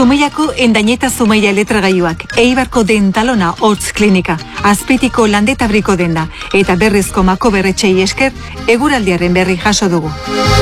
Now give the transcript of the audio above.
Zumeiako endaineta Zumeia letragailuak, Eibarko dentalona Hortz klinika, Azpeitiko landetabriko denda eta Berrizko Mako berretxei esker, eguraldiaren berri jaso dugu.